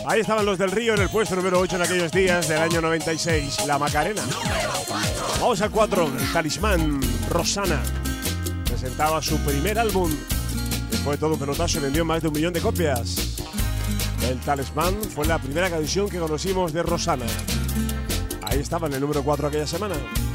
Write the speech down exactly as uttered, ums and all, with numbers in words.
Ahí estaban los del Río en el puesto número ocho en aquellos días del año noventa y seis, La Macarena. Vamos al cuatro, el Talismán, Rosana. Presentaba su primer álbum. Después de todo un pelotazo, vendió más de un millón de copias. El Talismán fue la primera canción que conocimos de Rosana. Ahí estaba en el número cuatro aquella semana.